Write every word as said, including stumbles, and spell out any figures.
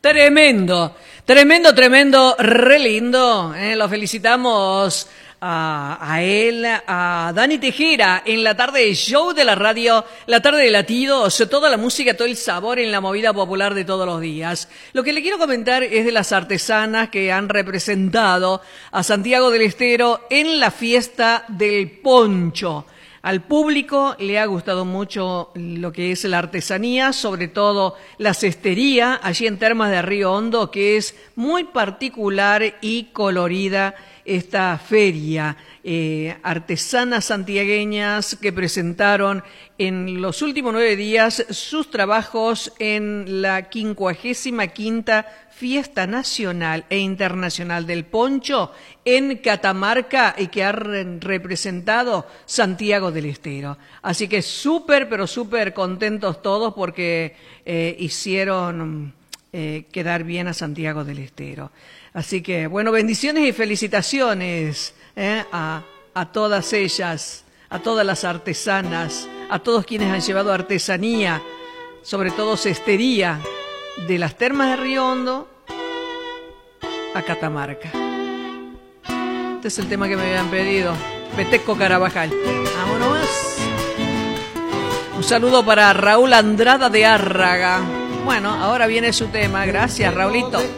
Tremendo, tremendo, tremendo, re lindo. ¿eh? Lo felicitamos a, a él, a Dani Tejera, en la tarde de show de la radio, la tarde de latidos, toda la música, todo el sabor en la movida popular de todos los días. Lo que le quiero comentar es de las artesanas que han representado a Santiago del Estero en la fiesta del poncho. Al público le ha gustado mucho lo que es la artesanía, sobre todo la cestería, allí en Termas de Río Hondo, que es muy particular y colorida esta feria. Eh, artesanas santiagueñas que presentaron en los últimos nueve días sus trabajos en la quincuagésima quinta Fiesta Nacional e Internacional del Poncho en Catamarca y que ha re- representado Santiago del Estero. Así que súper, pero súper contentos todos porque eh, hicieron eh, quedar bien a Santiago del Estero. Así que, bueno, bendiciones y felicitaciones eh, a, a todas ellas, a todas las artesanas, a todos quienes han llevado artesanía, sobre todo cestería, de las Termas de Río Hondo a Catamarca. Este es el tema que me habían pedido, Peteco Carabajal. Vámonos. Un saludo para Raúl Andrada de Árraga. Bueno, ahora viene su tema. Gracias, Raulito.